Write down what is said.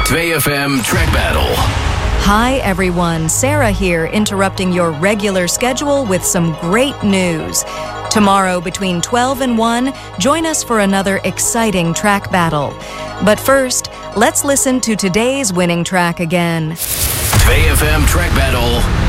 2FM Track Battle. Hi everyone, Sarah here, interrupting your regular schedule with some great news. Tomorrow between 12 and 1, join us for another exciting track battle. But first, let's listen to today's winning track again. 2FM Track Battle